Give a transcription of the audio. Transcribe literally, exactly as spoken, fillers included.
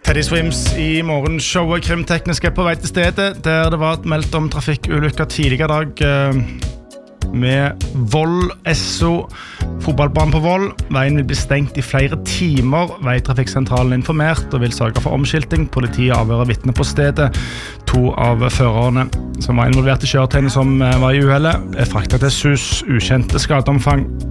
Teddy Swims I morgenshowet Krimteknisk er på vei til stedet, der det var meldt om trafikkulykker tidligere dag eh, med Voll Esso, fotballbanen på Voll. Veien vil bli stengt I flere timer. Veitrafikksentralen er informert og vil sørge for omskilting. Politiet avhører vitner på stedet. To av førerne som var involvert I kjøretøyene som var I uhellet er fraktet til S U S, ukjente skadeomfang.